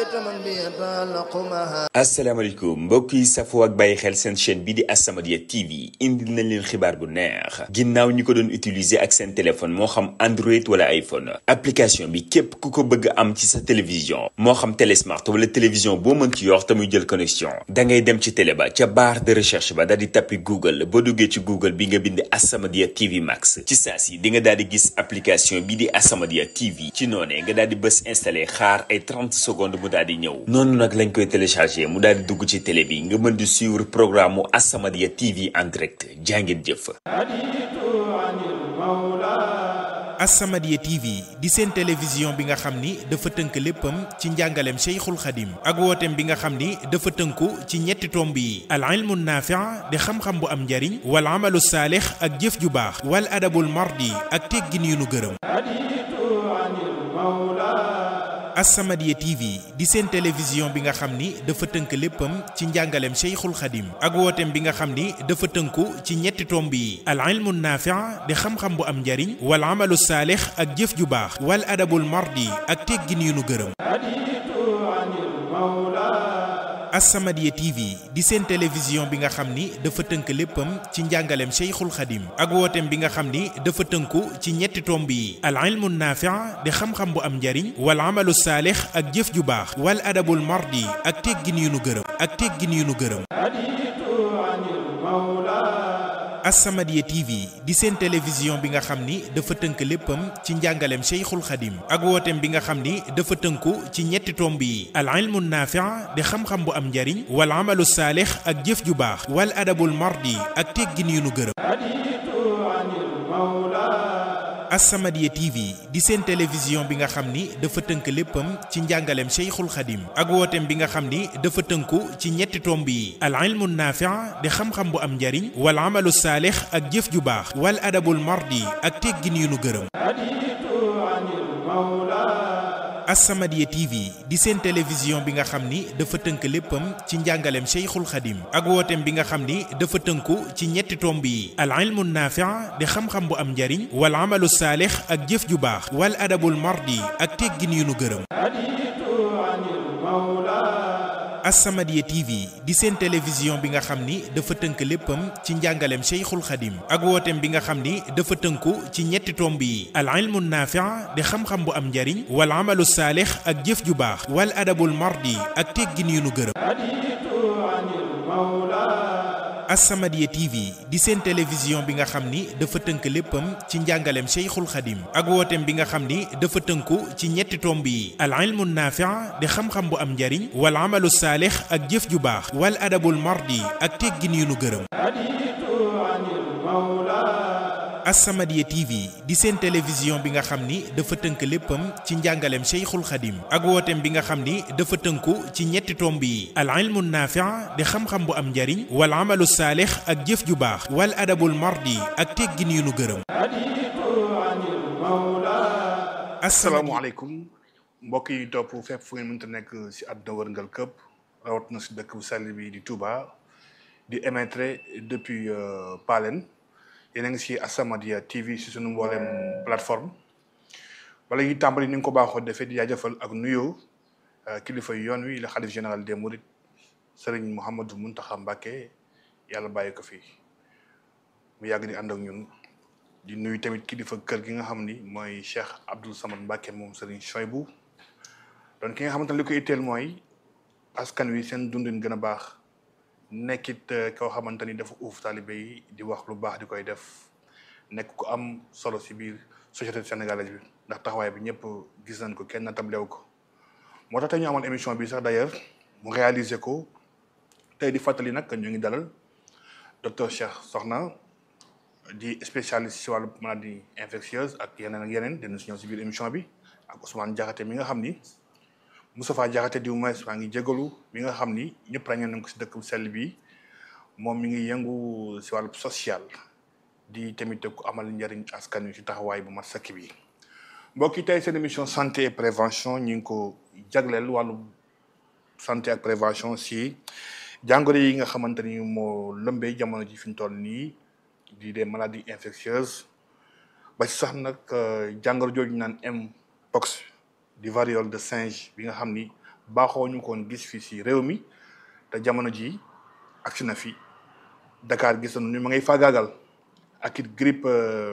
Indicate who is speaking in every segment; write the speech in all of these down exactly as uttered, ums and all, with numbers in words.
Speaker 1: asalaamaaleykum mbokk yi safoo ak bàyyi xel seen chaîne bi di As-Samadiyya T V indil nañ leen xibaar bu neex ginnaaw ñi ko doon utiliser ak seen téléphone moo xam Android wala iPhone application bi képp ku ko bëgg am ci sa télévision moo xam télésmart wala télévision boo mën ci yor te muy jël connexion da ngay dem ci télé ba ca barre de recherche ba daal di tappi Google boo duggee ci Google bi nga bind As-Samadiyya T V Max ci saa si di nga daal di gis application bi di As-Samadiyya T V ci noonee nga daal di bës installé xaar ay trente secondes mu daal di ñëw noonu nag lañ koy téléchargé mu daal di dugg ci télé bi nga mën di suivre programme mu As-Samadiyya T V en direct jàngeen jëf.
Speaker 2: As-Samadiyya T V di seen télévision bi nga xam ni dafa tënk léppam ci njàngaleem Cheikhul Khadim ak wooteem bi nga xam ni dafa tënku ci ñetti tomb yi al ilmu naafi' di xam-xam bu am njariñ wal amalu saalix ak jëf ju baax wal adabul mardi ak teggin yu nu gërëm. As-Samadiyya T V di seen télévision bi nga xam ni dafa tënk léppam ci njàngaleem Cheikhul Khadim ak wooteem bi nga xam ni dafa tënku ci ñetti tomb yi al ilmu naafi' di xam-xam bu am njariñ wal amalu saalix ak jëf ju baax wal adabul mardi ak teggin yu nu gërëm. As-Samadiyya T V di seen télévision bi nga xam ni dafa tënk léppam ci njàngaleem Cheikhul Khadim ak wooteem bi nga xam ni dafa tënku ci ñetti tomb yi al ilmu naafi' di xam-xam bu am njariñ wal amalu saalix ak jëf ju baax wal adabul mardi ak teggin yu nu gërëm ak teggin yu nu gërëm. As-Samadiyya T V di seen télévision bi nga xam ni dafa tënk léppam ci njàngaleem Cheikhul Khadim ak wooteem bi nga xam ni dafa tënku ci ñetti tomb yi al ilmu naafi' di xam-xam bu am njariñ wal amalu saalix ak jëf ju baax wal adabul mardi ak teggin yu nu gërëm. As-Samadiyya T V di seen télévision bi nga xam ni dafa tënk léppam ci njàngaleem Cheikhul Khadim ak wooteem bi nga xam ni dafa tënku ci ñetti tomb yi al ilmu naafi' di xam-xam bu am njariñ wal amalu saalix ak jëf ju baax wal adabul mardi ak teggin yu nu gërëm. As-Samadiyya T V di seen télévision bi nga xam ni dafa tënk léppam ci njàngaleem Cheikhul Khadim ak wooteem bi nga xam ni dafa tënku ci ñetti tomb yi al ilmu naafi' di xam-xam bu am njariñ wal amalu saalix ak jëf ju baax wal adabul mardi ak teggin yu nu gërëm. As-Samadiyya T V di seen télévision bi nga xam ni dafa tënk léppam ci njàngaleem Cheikhul Khadim ak wooteem bi nga xam ni dafa tënku ci ñetti tomb yi al ilmu naafi' di xam-xam bu am njariñ wal amalu saalix ak jëf ju baax wal adabul mardi ak teggin yu nu gërëm. As-Samadiyya T V di seen télévision bi nga xam ni dafa tënk léppam ci njàngaleem Cheikhul Khadim ak wooteem bi nga xam ni dafa tënku ci ñetti tomb yi al ilmu naafi' di xam-xam bu am njariñ wal amalu saalix ak jëf ju baax wal adabul mardi ak teggin yu nu gërëm. As-Samadiyya T V di seen télévision bi nga xam ni dafa tënk léppam ci njàngaleem Cheikhul Khadim ak wooteem bi nga xam ni dafa tënku ci ñetti tomb yi al ilmu naafi' di xam-xam bu am njariñ wal amalu saalix ak jëf ju baax wal adabul mardi ak teggin yu nu gërëm.
Speaker 3: asalaamaaleykum mbokk yi topp fépp fu ngeen mënta nekk si àdduna wërngal këpp rawat na si dëkk bu sell bi di Touba di émettre depuis Palen yéen a ngi si As-Samadiyya T V si sunu mboolem plateforme wala yi tàmbali ni nga ko baaxoo defee di jaajëfal ak nuyoo kilifa yoon wi le xalif général des Mourides Serigne Mouhamadou Mountakha Mbacké yàlla bàyyi ko fi mu yàgg di ànd ak ñun di nuyu tamit kilifa kër gi nga xam ni mooy Cheikh Abdoul Samad Mbacké moom Serigne Choybou donc ki nga xamante ne li ko itteel mooy askan wi seen dundin gën a baax. nekkit koo xamante ni dafa uuf taalibe yi di wax lu baax di koy def nekk ku am solo si biir société sénégalaise bi ndax taxawaay bi ñëpp gis nañ ko kenn tablew ko moo tax tey ñu amoon émission bi sax d'ailleurs mu réaliser ko tey di fàttali nag ñu ngi dalal docteur Cheikh Sokhna di spécialiste si wàllu maladie infectieuse ak yeneen ak yeneen dina si ñëw si biir émission bi ak Ousmane Diakhaté mi nga xam ni Moustapha Diakhaté di moins maa ngi jégalu mi nga xam ni ñëpp ràññee nañ ko si dëkk bu sell bi moom mi ngi yëngu si wàllu social di tamit ku amal njëriñ askan wi si taxawaay bu mat sëkk bi. mbokk yi tey seen émission santé et prévention ñu ngi ko jagleel wàllu santé ak prévention si jàngoro yi nga xamante ni moo lëmbee jamono ji fi ñu toll nii di des maladies infectieuses ba ci sax nag jàngoro jooju naan mpox di variole de singe bi nga xam ni baaxoo ñu koon gis fii si réew mi te jamono ji agsi na fi Dakar gis nañu ni ma ngay faagaagal ak it grippe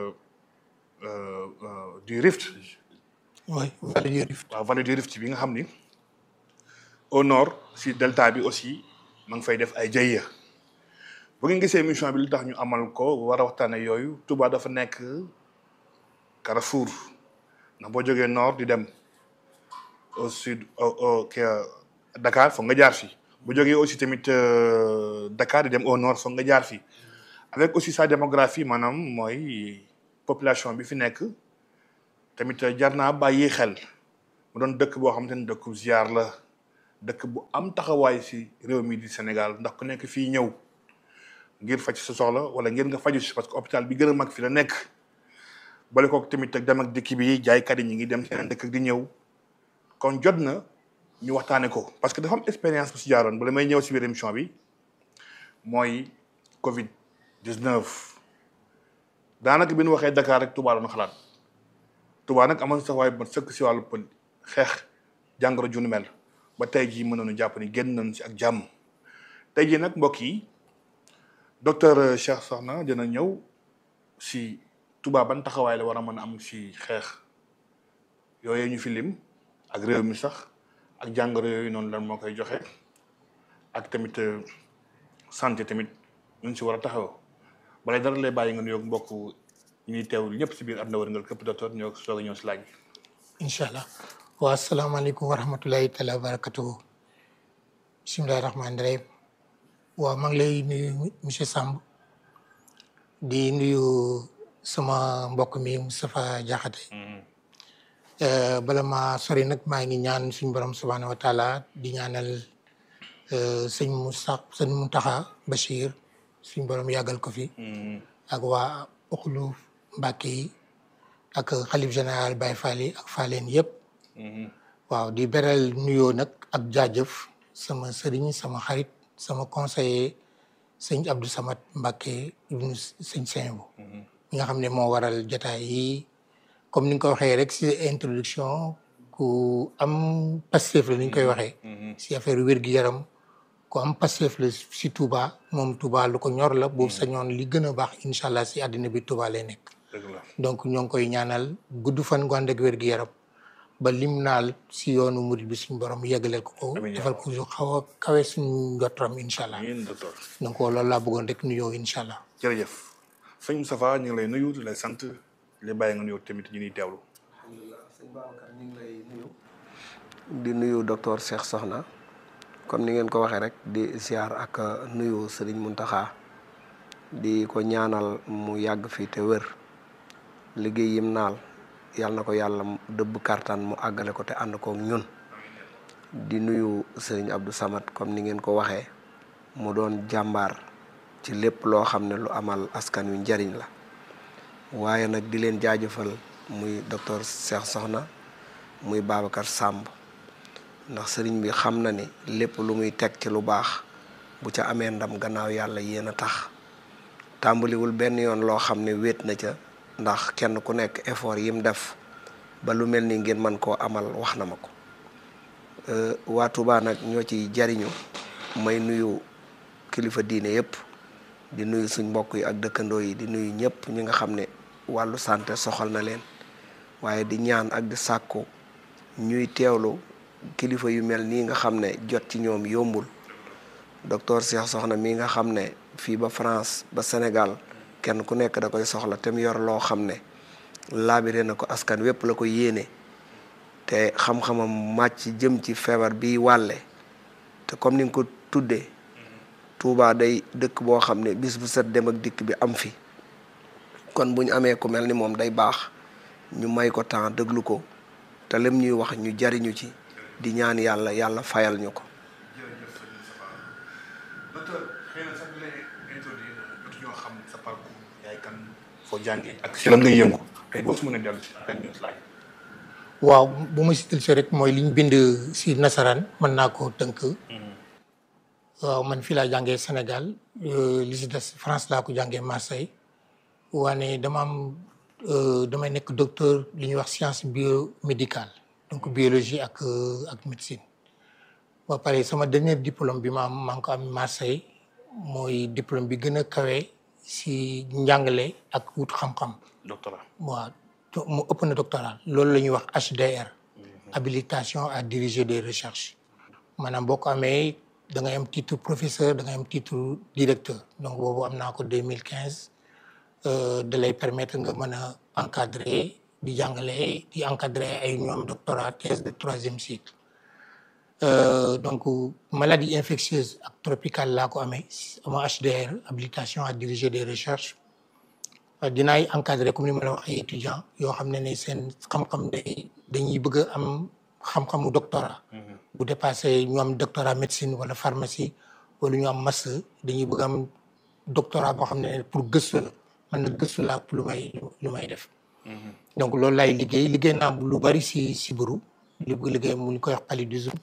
Speaker 3: du Rift.
Speaker 4: oui vallée du Rift.
Speaker 3: waaw vallée du Rift bi nga xam ni au nord si delta bi aussi ma ngi fay def ay jëye bu ngeen gisee émission bi li tax ñu amal ko war a waxtaane yooyu Touba dafa nekk carrefour ndax boo jógee nord di dem au sud au Dakar foog nga jaar fi bu jógee aussi tamit Dakar di dem au nord foog nga jaar fi avec aussi sa démographie maanaam mooy population bi fi nekk tamit jar naa bàyyi xel mu doon dëkk boo xamante ni dëkku ziar la dëkk bu am taxawaay si réew mi di Sénégal ndax ku nekk fii ñëw ngir faj sa soxla wala ngir nga faju si parce que hôpital bi gën a mag fi la nekk bale kook tamit ak dem ak dikki bi jaaykat yi ñu ngi dem seen dëkk di ñëw kon jot na ñu waxtaane ko parce que dafa am expérience bu si jaaroon bala may ñëw si biir émission bi mooy Covid dix-neuf daanaka bi ñu waxee Dakar rek Touba la ñu xalaat Touba nag amoon sax waaye ba sëkk si wàllu pël xeex jàngoro ju nu mel ba tey jii mën nañu jàpp ni génn nañu si ak jàmm tey jii nag mbokk yi docteur Cheikh Sokhna dina ñëw si Touba ban taxawaay la war a mën a am si xeex yooyu ñu fi lim ak réew mi sax ak jàngoro yooyu noonu lan moo koy joxe ak tamit santé tamit ñu si war a taxaw balay dara lay bàyyi nga nuyoog mbokk ñu ñuy teewul ñëpp si biir àdduna wërngal képp docteur ñoo soog a ñëw si laaj bi.
Speaker 4: incha allah waa asalaamaaleykum wa rahmatulahi taala wa barakatuhu bisimilahi rahmaani rahim waaw maa ngi lay nuyu monsieur Samb di nuyu sama mbokk mi Moustapha Diakhaté bala ma sori nag maa ngi ñaan suñu borom subhanahu wa taala di ñaanal sëñ Moussa sëñ Mountakha Bachir suñu borom yàggal ko fi ak waa Uxlu Mbàkke yi ak xalif général Baye Fall yi ak Falleen yëpp waaw di beral nuyoo nag ak jaajëf sama sëriñ sama xarit sama conseiller sëñ Abdou Samad Mbàkke ibnu sëñ Saint-Bou mi nga xam ne moo waral jotaay yi comme ni nga ko waxee rek si introduction ku am Pastef la ni ñu koy waxee si affaire wér-gu-yaram ku am Pastef la si Touba moom Touba lu ko ñor la boobu sañoon li gën a baax incha allah si àddina bi Touba lay nekk donc ñoo ngi koy ñaanal gudd fan gu ànd ak wér-gu-yaram ba lim naal si yoonu murid bi suñu borom yeggaleel ko ko defal ko su xaw a kawe suñu njottam incha allah donc loolu laa bëggoon rek nuyoo incha allah
Speaker 3: jërëjëf sëñ Moustapha ñu ngi lay nuyu di lay sant li bàyyi nga nuyoo tamit ñu ñuy teewlu.
Speaker 5: alhamdulilah sëñ Babacar ñu ngi lay nuyu. di nuyu docteur Cheikh Sokhna comme ni ngeen ko waxee rek di ziar ak nuyu Serigne Mountakha di ko ñaanal mu yàgg fii te wér liggéey yim naal yàlla na ko yàlla dëbb kartan mu àggale ko te ànd kook ñun. di nuyu Serigne Abdou Samad comme ni ngeen ko waxee mu doon jàmbaar ci lépp loo xam ne lu amal askan wi njariñ la. waaye nag di leen jaajëfal muy docteur Cheikh Sokhna muy Babacar Samb ndax sëriñ bi xam na ni lépp lu muy teg ci lu baax bu ca amee ndam gannaaw yàlla yéen a tax tàmbaliwul benn yoon loo xam ne wéet na ca ndax kenn ku nekk effort yim def ba lu mel ni ngeen mën koo amal wax na ma ko waa Touba nag ñoo ci jariñu may nuyu kilifa diine yépp di nuyu suñ mbokk yi ak dëkkandoo yi di nuyu ñëpp ñi nga xam ne wàllu santé soxal na leen waaye di ñaan ak di sàkku ñuy teewlu kilifa yu mel nii nga xam ne jot ci ñoom yombul docteur Cheikh Sokhna mi nga xam ne fii ba France ba Sénégal kenn ku nekk da koy soxla te mu yor loo xam ne laabire na ko askan wépp la ko yéene te xam-xamam màcc jëm ci feebar bi wàlle te comme ni nga ko tuddee Touba day dëkk boo xam ne bis bu set dem ak dikk bi am fi kon bu ñu amee ku mel ni moom day baax ñu may ko temps déglu ko te lem ñuy wax ñu jariñu ci di ñaan yàlla yàlla fayal ñu ko.
Speaker 3: jërëjëf sëñ Moustapha docteur xëy na sax bi lay introduire jotu ñoo xam sa parcours yaay kan foo jàngee ak si lan ngay yëngu tey boo su mën a dellu si affaire bi laaj.
Speaker 4: waaw bu ma si dellu rek mooy li ñu bind si nasaraan mën naa koo tënk. waaw man fii laa jàngee Sénégal li si des France laa ko jàngee Marseille waane dama am damay nekk docteur li ñuy wax science biomédicale donc biologie ak ak médecine ba pare sama dernier diplôme bi ma am maa ngi ko am Marseille mooy diplôme bi gën a kawe si njàngale ak wut xam-xam.
Speaker 3: doctorat.
Speaker 4: waaw mu ëpp na doctorat loolu la ñuy wax H D R. habilitation à diriger des recherches. maanaam boo ko amee da ngay am titre professeur da ngay am titre directeur donc boobu am naa ko deux mille quinze da lay permettre nga mën a encadrer di jàngale di encadrer ay ñoom doctorat thèse de troisième cycle. Euh, donc maladie infectieuse ak tropicale laa ko amee ama H D R habilitation à diriger des recherches dinaay encadrer comme ni ma la wax ay étudiants yoo xam ne ne seen xam-xam day dañuy bëgg a am xam-xamu doctorat. bu dépassé ñu am doctorat médecine wala pharmacie wala ñu am master dañuy bëgg am doctorat boo xam ne pour gëstu la man na gëstu laa lu may lu may def. donc loolu laay liggéey liggéey naa lu bari si si buru li liggéey mu ñu koy wax paludisme